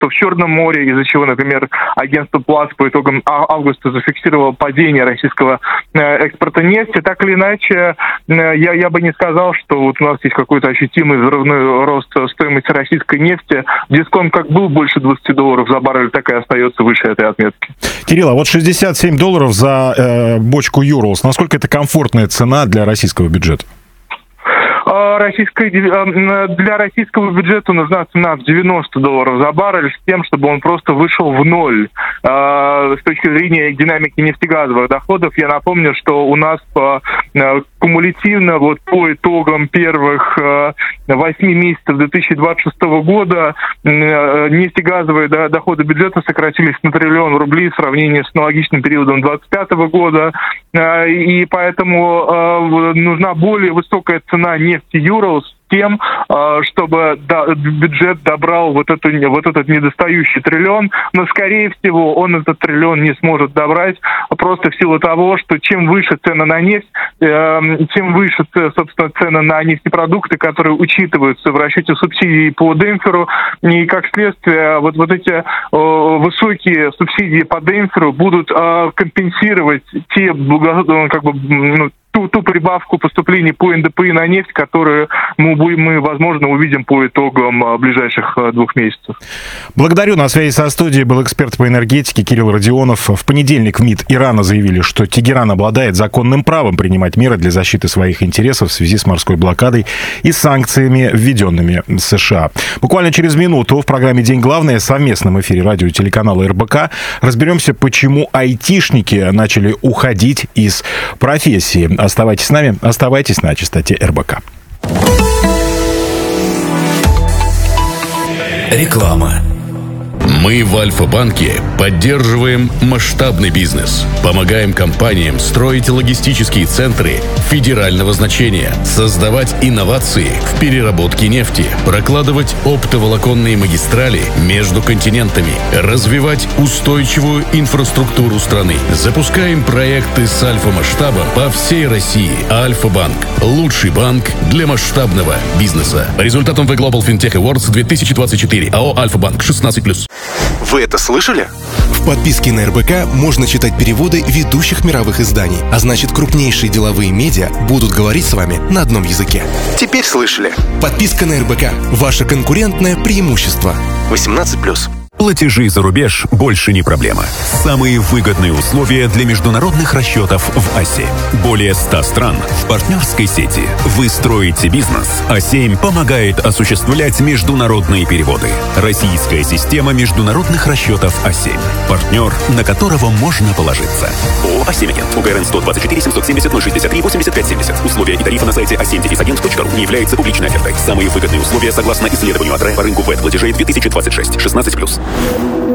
что в Черном море, из-за чего, например, агентство ПЛАС по итогам августа зафиксировало падение российского экспорта нефти. Так или иначе, я бы не сказал, что вот у нас есть какой-то ощутимый взрывной рост стоимости российской нефти. Дисконт как был больше $20 за баррель, так и остается выше этой отметки. Кирилл, а вот $67 за бочку Urals, насколько это комфортная цена для российского бюджета? Для российского бюджета нужна цена в $90 за баррель с тем, чтобы он просто вышел в ноль. С точки зрения динамики нефтегазовых доходов, я напомню, что у нас кумулятивно вот по итогам первых 8 месяцев 2026 года нефтегазовые доходы бюджета сократились на $1 триллион в сравнении с аналогичным периодом 2025 года. И поэтому нужна более высокая цена нефти Urals тем, чтобы бюджет добрал вот этот недостающий триллион, но, скорее всего, он этот триллион не сможет добрать просто в силу того, что чем выше цены на нефть, тем выше, собственно, цены на нефтепродукты, которые учитываются в расчете субсидий по демпферу, и, как следствие, вот эти высокие субсидии по демпферу будут компенсировать те ту прибавку поступлений по НДПИ на нефть, которую мы, возможно, увидим по итогам ближайших 2 месяцев. Благодарю. На связи со студией был эксперт по энергетике Кирилл Родионов. В понедельник в МИД Ирана заявили, что Тегеран обладает законным правом принимать меры для защиты своих интересов в связи с морской блокадой и санкциями, введенными США. Буквально через минуту в программе «День главное» в совместном эфире радио и телеканала РБК разберемся, почему айтишники начали уходить из профессии. Оставайтесь с нами, оставайтесь на частоте РБК. Реклама. Мы в Альфа-банке поддерживаем масштабный бизнес, помогаем компаниям строить логистические центры федерального значения, создавать инновации в переработке нефти, прокладывать оптоволоконные магистрали между континентами, развивать устойчивую инфраструктуру страны. Запускаем проекты с альфа-масштабом по всей России. Альфа-банк – лучший банк для масштабного бизнеса. По результатам The Global FinTech Awards 2024 АО «Альфа-банк» 16+. Вы это слышали? В подписке на РБК можно читать переводы ведущих мировых изданий, а значит, крупнейшие деловые медиа будут говорить с вами на одном языке. Теперь слышали? Подписка на РБК – ваше конкурентное преимущество. 18+. Платежи за рубеж больше не проблема. Самые выгодные условия для международных расчетов в АСЕ. Более 100 стран в партнерской сети. Вы строите бизнес. А7 помогает осуществлять международные переводы. Российская система международных расчетов А7. Партнер, на которого можно положиться. ООО «А7 Агент». УГРН 124 770 063 85 70. Условия и тарифы на сайте a7-agent.ru не являются публичной офертой. Самые выгодные условия согласно исследованию АТРЭ по рынку ВЭД платежей 2026. 16+.